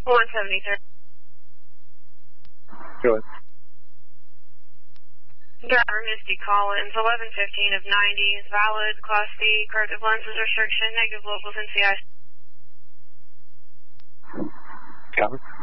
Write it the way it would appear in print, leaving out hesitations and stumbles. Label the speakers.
Speaker 1: 173.
Speaker 2: Go ahead.
Speaker 1: Driver Misty Collins, 11:15 of 90 is valid. Class B, corrective lenses restriction, negative locals NCI.
Speaker 2: Copy.